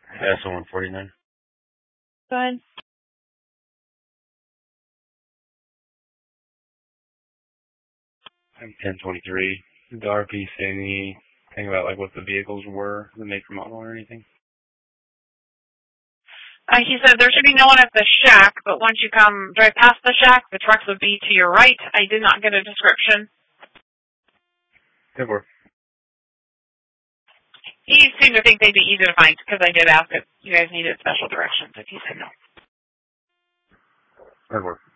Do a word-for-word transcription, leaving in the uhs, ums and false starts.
S O one forty-nine. Go ahead. I'm ten twenty-three. Did the R P say anything about like what the vehicles were, the make or model or anything? Uh, he said there should be no one at the shack, but once you come drive past the shack, the trucks would be to your right. I did not get a description. Good work. He seemed to think they'd be easy to find because I did ask if you guys needed special directions, and he said no. Good work.